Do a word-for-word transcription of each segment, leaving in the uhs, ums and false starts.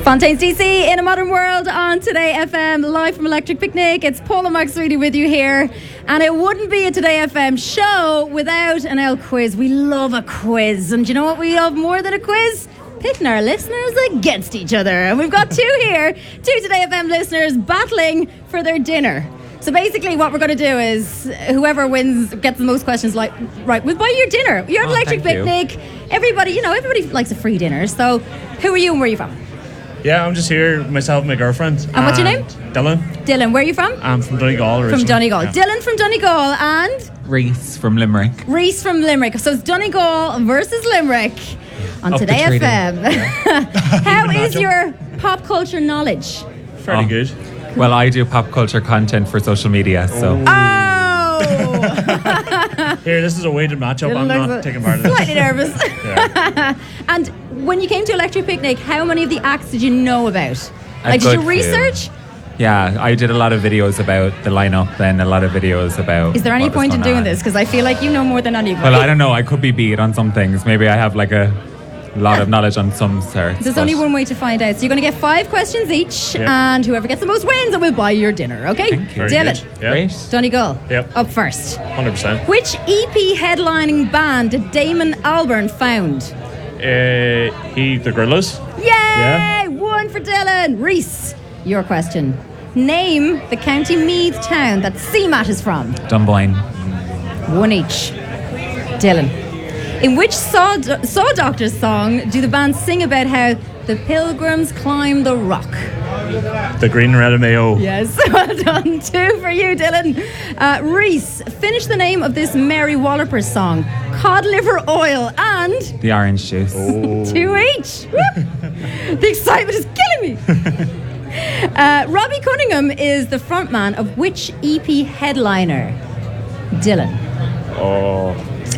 Fontaines D C in a modern world on Today F M, live from Electric Picnic. It's Paula McSweety with you here, and it wouldn't be a Today F M show without an L quiz. We love a quiz, and do you know what we love more than a quiz? Pitting our listeners against each other. And we've got two here, two Today F M listeners battling for their dinner. So basically what we're going to do is whoever wins gets the most questions, like, right, we'll buy your dinner. You're at Oh, Electric Picnic. You. Everybody, you know, everybody likes a free dinner. So who are you and where are you from? Yeah, I'm just here, myself and my girlfriend. And what's your name? Dylan. Dylan, where are you from? I'm from Donegal originally. From Donegal. Yeah. Dylan from Donegal and? Reese from Limerick. Reese from Limerick. So it's Donegal versus Limerick on Up Today F M. Yeah. How is your pop culture knowledge? Fairly Oh. good. Well, I do pop culture content for social media, so... Oh! Here, this is a weighted matchup. I'm Looks not taking part in this. Slightly nervous. Yeah. And when you came to Electric Picnic, how many of the acts did you know about? A Like, did you good few. research? Yeah, I did a lot of videos about the lineup and a lot of videos about... Is there any what was point in going doing on. this? Because I feel like you know more than anybody. Well, I don't know. I could be beat on some things. Maybe I have like a lot of knowledge on some certs. There's but- only one way to find out. So you're going to get five questions each, Yep. and whoever gets the most wins, and we'll buy your dinner, okay? Thank you. Very Dylan, good. Yeah. Great. Donegal, Yep. up first. one hundred percent. Which E P headlining band did Damon Albarn found? Uh, he, the Gorillaz. Yay! Yeah. One for Dylan. Reese, your question. Name the County Meath town that C MAT is from. Dunboyne. One each. Dylan. In which Saw, Saw Doctors song do the band sing about how the pilgrims climb the rock? The Green Red and Mayo. Yes, well done. Two for you, Dylan. Uh, Reese, finish the name of this Mary Walliper song. Cod liver oil and... The orange juice. Oh. Two each. Woo! The excitement is killing me. Uh, Robbie Cunningham is the frontman of which E P headliner? Dylan. Oh.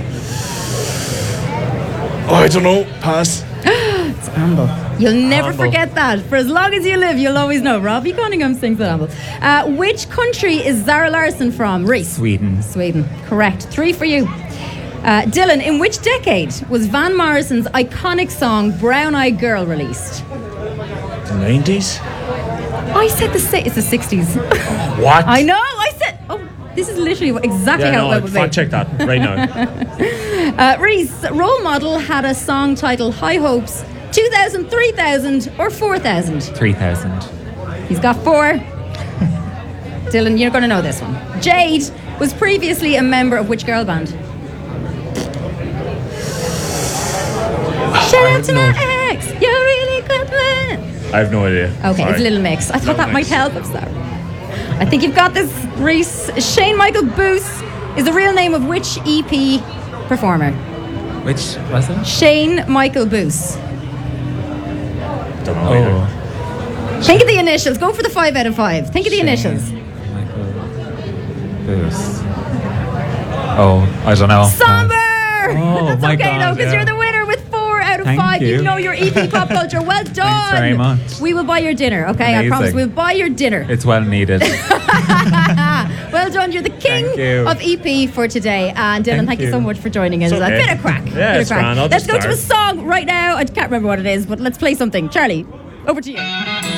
Oh, I don't know. Pass. It's Amble. You'll never Amble. forget that. For as long as you live, you'll always know. Robbie Cunningham sings at Amble. Uh, which country is Zara Larsson from? Reese. Sweden. Sweden. Correct. Three for you. Uh, Dylan, in which decade was Van Morrison's iconic song Brown Eyed Girl released? The nineties? I said the si- it's the sixties. What? I know. I said. Oh, this is literally what- exactly Yeah, how no, it I went with fact me. check that right now. Uh, Reese, Role Model had a song titled High Hopes. two thousand, three thousand, or four thousand? three thousand. He's got four. Dylan, you're going to know this one. Jade was previously a member of which girl band? Shout out to no. my ex. You're really good man. I have no idea. Okay, Sorry. it's Little Mix. I thought Little that might Mix. help. I'm sorry. I think you've got this, Reese. Shane Michael Boos is the real name of which E P performer? Which was it? Shane Michael Boos. Don't know either. Oh. Think of the initials. Go for the five out of five. Think of the Shane initials. Michael Boos. Oh, I don't know. Somber! Oh, That's my okay God, though, because yeah. you're the winner with four out of Thank five. you. know your E P pop culture. Well done. Thanks very much. We will buy your dinner, okay? I Amazing. promise. We'll buy your dinner. It's well needed. Well done. You're the king Thank you. of E P for today. And Dylan, thank, Thank you so you. much for joining us. It's A okay. bit of crack. Yeah, bit of it's crack. grand. I'll Let's just go to a start. song right now. I can't remember what it is, but let's play something. Charlie, over to you.